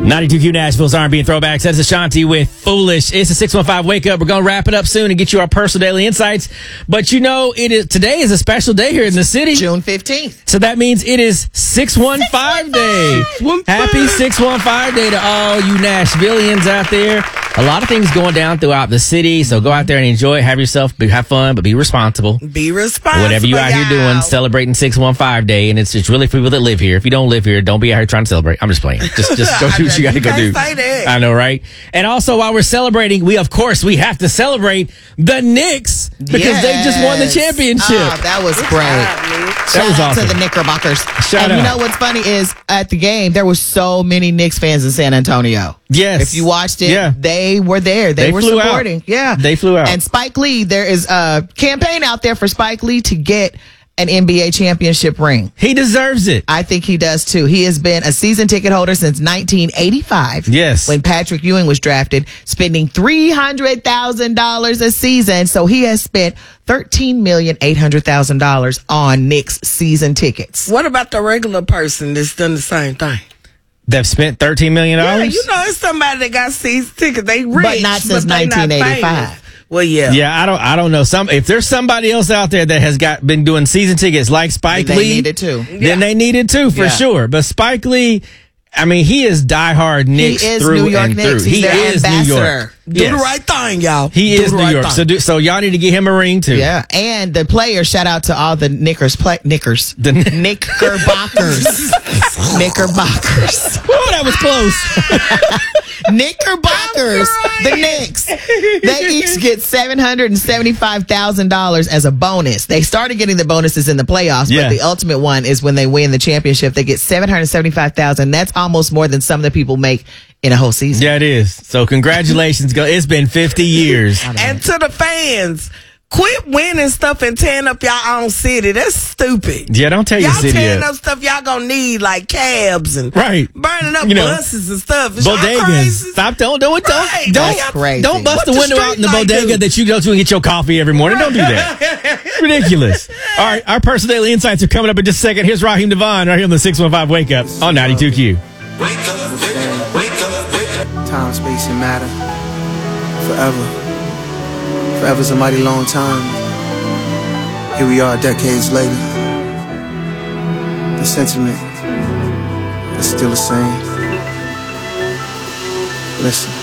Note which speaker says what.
Speaker 1: 92Q Nashville's R&B and Throwbacks. That's Ashanti with Foolish. It's a 615 Wake Up. We're going to wrap it up soon and get you our personal daily insights. But today is a special day here in the city.
Speaker 2: June 15th.
Speaker 1: So that means it is 615 Day. Happy 615 Day to all you Nashvillians out there. A lot of things going down throughout the city. So go out there and enjoy it. Have yourself, have fun, but be responsible.
Speaker 3: Be responsible.
Speaker 1: Whatever you out here doing, celebrating 615 Day. And it's really for people that live here. If you don't live here, don't be out here trying to celebrate. I'm just playing. Just go do what you got to go do.
Speaker 3: Say that.
Speaker 1: I know, right? And also, while we're celebrating, we have to celebrate the Knicks because they just won the championship.
Speaker 2: Oh, that was great.
Speaker 1: That was awesome.
Speaker 2: To the Knickerbockers.
Speaker 1: Shout out.
Speaker 2: You know what's funny is at the game, there were so many Knicks fans in San Antonio.
Speaker 1: Yes.
Speaker 2: If you watched it, they were there. They were
Speaker 1: flew
Speaker 2: supporting.
Speaker 1: Out.
Speaker 2: Yeah.
Speaker 1: They flew out.
Speaker 2: And Spike Lee, there is a campaign out there for Spike Lee to get an NBA championship ring.
Speaker 1: He deserves it.
Speaker 2: I think he does too. He has been a season ticket holder since 1985.
Speaker 1: Yes.
Speaker 2: When Patrick Ewing was drafted, spending $300,000 a season. So he has spent $13,800,000 on Knicks season tickets.
Speaker 3: What about the regular person that's done the same thing?
Speaker 1: They've spent $13 million?
Speaker 3: Yeah, you know, it's somebody that got season tickets. They rich,
Speaker 2: but not since 1985.
Speaker 3: Well, yeah.
Speaker 1: Yeah, I don't know. If there's somebody else out there that has been doing season tickets like Spike Lee,
Speaker 2: they need it too.
Speaker 1: Then they need it too, for sure. But Spike Lee, I mean, he is diehard Knicks through and through.
Speaker 2: He is New York.
Speaker 3: Do the right thing, y'all.
Speaker 1: He is New York. So y'all need to get him a ring too.
Speaker 2: Yeah, and the players. Shout out to all the Knickerbockers. Knickerbockers.
Speaker 1: Oh, that was close.
Speaker 2: Knickerbockers, the Knicks. They each get $775,000 as a bonus. They started getting the bonuses in the playoffs, but the ultimate one is when they win the championship. They get $775,000. That's almost more than some of the people make in a whole season.
Speaker 1: Yeah, it is. So congratulations. It's been 50 years.
Speaker 3: And to the fans, quit winning stuff and tearing up y'all own city. That's stupid.
Speaker 1: Yeah, don't tell your city.
Speaker 3: Y'all tearing up stuff y'all gonna need, like cabs and burning up buses and stuff. Is
Speaker 1: bodegas. Stop! Don't bust the window out in the bodega that you go to and get your coffee every morning. Don't do that. Ridiculous. All right, our personal daily insights are coming up in just a second. Here's Raheem Devon right here on the 615 Wake Up on 92Q.
Speaker 4: Wake up, wake up. Time, space, and matter. Forever. Forever's a mighty long time. Here we are decades later. The sentiment is still the same. Listen.